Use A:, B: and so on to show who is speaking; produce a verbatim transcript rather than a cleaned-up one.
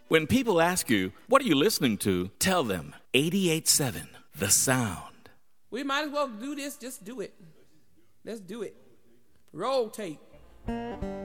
A: When people ask you, what are you listening to? Tell them eighty-eight point seven, The Sound.
B: We might as well do this. Just do it. Let's do it. Roll tape.